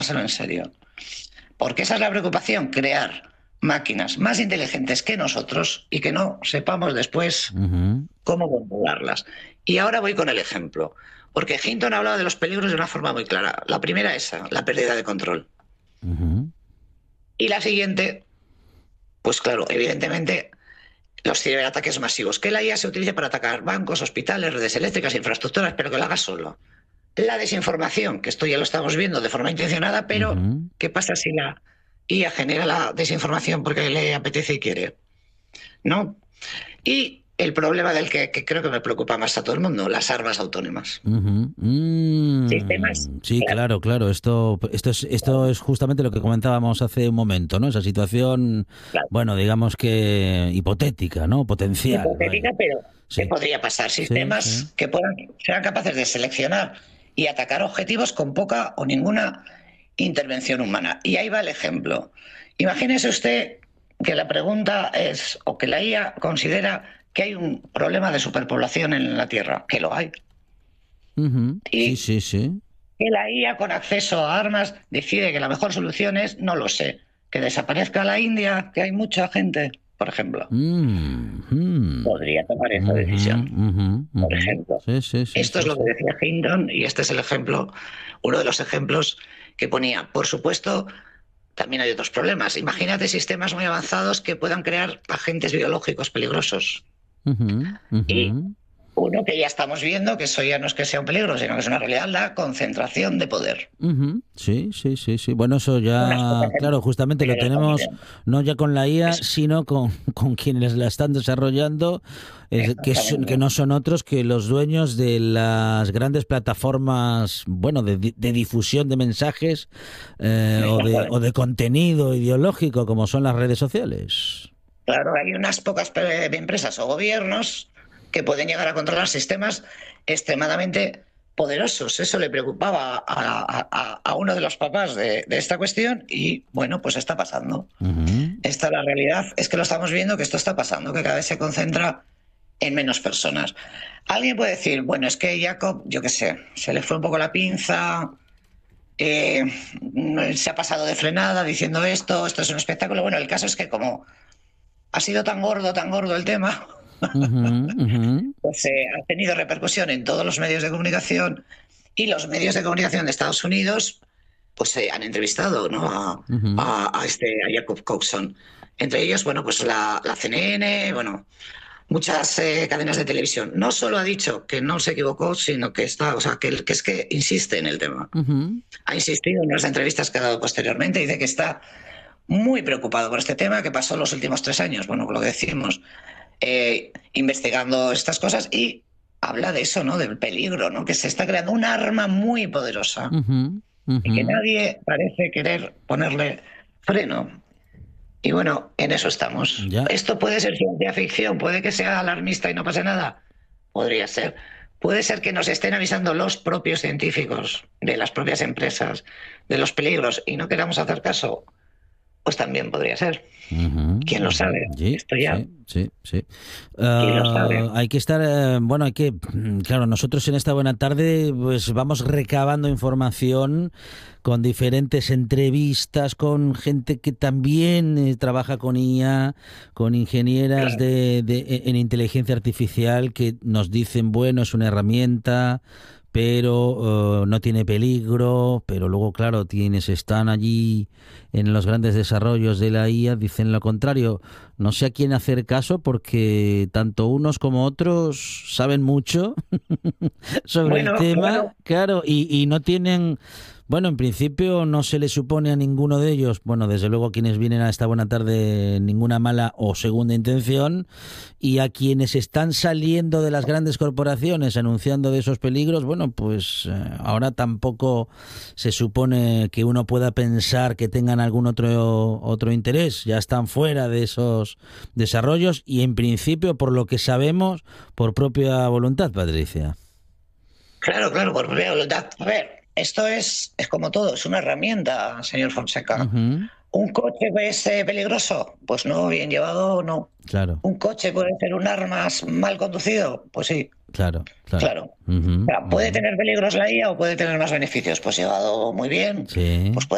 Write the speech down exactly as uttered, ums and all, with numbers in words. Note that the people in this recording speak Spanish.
en serio. Porque esa es la preocupación, crear máquinas más inteligentes que nosotros y que no sepamos después Uh-huh. cómo controlarlas. Y ahora voy con el ejemplo, porque Hinton hablaba de los peligros de una forma muy clara. La primera esa, la pérdida de control. Uh-huh. Y la siguiente, pues claro, evidentemente, los ciberataques masivos. Que la I A se utilice para atacar bancos, hospitales, redes eléctricas, infraestructuras, pero que lo haga solo. La desinformación, que esto ya lo estamos viendo de forma intencionada, pero Uh-huh. ¿qué pasa si la I A genera la desinformación porque le apetece y quiere? ¿No? Y el problema del que, que creo que me preocupa más a todo el mundo, las armas autónomas. Uh-huh. Sistemas, Mm, sí, claro, claro, claro. Esto, esto es, esto es justamente lo que comentábamos hace un momento, ¿no? Esa situación, claro. bueno, digamos que hipotética, ¿no? Potencial, Hipotética, vaya. pero ¿qué Sí, podría pasar? sí, sí. Sistemas que puedan, sean capaces de seleccionar y atacar objetivos con poca o ninguna intervención humana. Y ahí va el ejemplo. Imagínese usted que la pregunta es, o que la I A considera que hay un problema de superpoblación en la Tierra, que lo hay. Ujú. Sí, Y sí, sí. que la I A con acceso a armas decide que la mejor solución es, no lo sé, que desaparezca la India, que hay mucha gente, por ejemplo. Mm, mm, Podría tomar esa ujú, decisión, ujú, por ujú. ejemplo. Sí, sí, sí, Esto es sí, lo sí. que decía Hinton y este es el ejemplo, uno de los ejemplos que ponía. Por supuesto, también hay otros problemas. Imagínate sistemas muy avanzados que puedan crear agentes biológicos peligrosos. Ujú, Y ujú. uno que ya estamos viendo, que eso ya no es que sea un peligro, sino que es una realidad, la concentración de poder. Ujú. Sí, sí, sí, sí. Bueno, eso Unas pocas ya, claro, justamente lo pero estamos tenemos viendo. no ya con la I A, Eso, sino con, con quienes la están desarrollando, es que, son- que exactamente. no son otros que los dueños de las grandes plataformas, bueno, de, di- de difusión de mensajes eh, o de, o Exactamente. de contenido ideológico, como son las redes sociales. Claro, hay unas pocas pe- empresas o gobiernos que pueden llegar a controlar sistemas extremadamente poderosos. Eso le preocupaba a, a- a- a uno de los papás de, de esta cuestión y bueno, pues está pasando. Ujú, Esta la realidad, es que lo estamos viendo que esto está pasando, que cada vez se concentra en menos personas. Alguien puede decir, bueno, es que Jacob, yo qué sé, se le fue un poco la pinza, eh, se ha pasado de frenada diciendo esto, esto es un espectáculo. Bueno, el caso es que como ha sido tan gordo, tan gordo el tema, ujú, ujú, pues eh, ha tenido repercusión en todos los medios de comunicación y los medios de comunicación de Estados Unidos pues eh, han entrevistado, ¿no? a, ujú. a, a este, a Jacob Coxon. Entre ellos, bueno, pues la, la C N N, bueno, muchas eh, cadenas de televisión. No solo ha dicho que no se equivocó, sino que está, o sea, que, que es que insiste en el tema. Ujú, Ha insistido en las entrevistas que ha dado posteriormente, dice que está muy preocupado por este tema, que pasó los últimos tres años, bueno, lo que decimos, eh, investigando estas cosas y habla de eso, ¿no? Del peligro, ¿no? Que se está creando un arma muy poderosa ujú, y ujú. que nadie parece querer ponerle freno. Y bueno, en eso estamos. Ya. Esto puede ser ciencia ficción, puede que sea alarmista y no pase nada. Podría ser. Puede ser que nos estén avisando los propios científicos de las propias empresas de los peligros y no queramos hacer caso. Pues también podría ser. Ujú, ¿Quién lo ujú. sabe? Sí, Esto ya, sí, sí, sí. ¿quién lo Ah, sabe? hay que estar, eh, bueno, hay que, claro, nosotros en esta buena tarde, pues vamos recabando información con diferentes entrevistas, con gente que también eh, trabaja con I A, con ingenieras Claro. de, de- en inteligencia artificial que nos dicen, bueno, es una herramienta, pero eh, no tiene peligro, pero luego, claro, quienes están allí en los grandes desarrollos de la I A dicen lo contrario. No sé a quién hacer caso porque tanto unos como otros saben mucho sobre el Bueno, tema, bueno, claro, y, y no tienen, bueno, en principio no se le supone a ninguno de ellos, bueno, desde luego quienes vienen a esta buena tarde, ninguna mala o segunda intención, y a quienes están saliendo de las grandes corporaciones anunciando de esos peligros, bueno, pues eh, ahora tampoco se supone que uno pueda pensar que tengan algún otro otro interés, ya están fuera de esos desarrollos y en principio, por lo que sabemos, por propia voluntad, Patricia. claro, claro, por propia voluntad. A ver, esto es, es como todo, es una herramienta, señor Fonseca. Ujú. ¿Un coche es eh, peligroso? Pues no, bien llevado, no. Claro, ¿Un coche puede ser un arma mal conducido? Pues sí, claro, claro. claro. O Ujú, sea, ¿puede ujú. tener peligros la I A o puede tener más beneficios? Pues llevado muy bien, Sí. pues puede